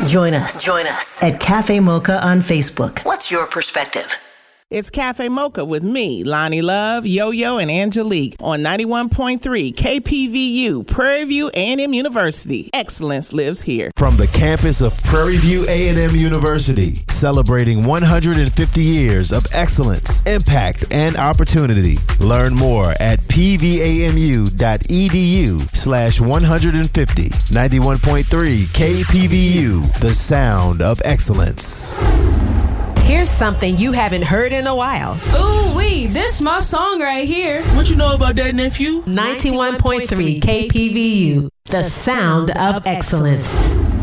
Join us at Cafe Mocha on Facebook. What's your perspective? It's Cafe Mocha with me, Lonnie Love, Yo-Yo, and Angelique on 91.3 KPVU, Prairie View A&M University. Excellence lives here. From the campus of Prairie View A&M University, celebrating 150 years of excellence, impact, and opportunity. Learn more at pvamu.edu/150. 91.3 KPVU, the sound of excellence. Here's something you haven't heard in a while. Ooh-wee, this my song right here. What you know about that, nephew? 91.3 KPVU, the sound of excellence.